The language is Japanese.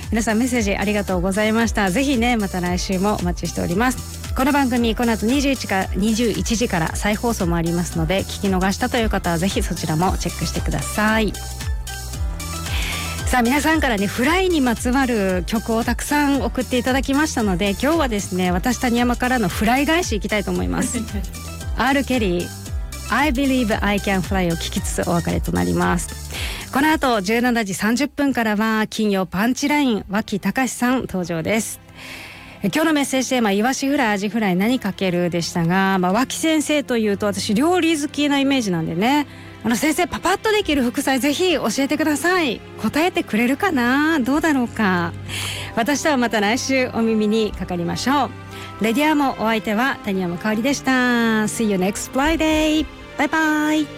皆さんメッセージありがとうございました。ぜひねまた来週もお待ちしております。この番組この後21時から再放送もありますので、聞き逃したという方はぜひそちらもチェックしてください。さあ皆さんからねフライにまつわる曲をたくさん送っていただきましたので、今日はですね私谷山からのフライ返しいきたいと思いますR. ケリー I believe I can fly を聞きつつお別れとなります。この後17時30分からは金曜パンチライン脇隆さん登場です。今日のメッセージテーマイワシフライアジフライ何かけるでしたが、脇先生というと私料理好きなイメージなんでね、先生パパッとできる副菜ぜひ教えてください。答えてくれるかな、どうだろうか。私とはまた来週お耳にかかりましょう。レディアもお相手は谷山香織でした。 See you next Friday. バイバイ。